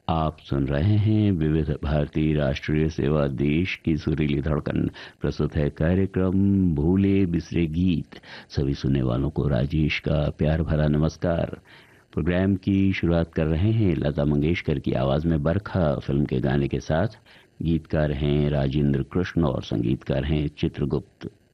आप सुन रहे हैं विविध भारती राष्ट्रीय सेवा, देश की सुरीली धड़कन। प्रस्तुत है कार्यक्रम भूले बिसरे गीत। सभी सुनने वालों को राजेश का प्यार भरा नमस्कार। प्रोग्राम की शुरुआत कर रहे हैं लता मंगेशकर की आवाज में बरखा फिल्म के गाने के साथ। गीतकार हैं राजेंद्र कृष्ण और संगीतकार हैं चित्रगुप्त।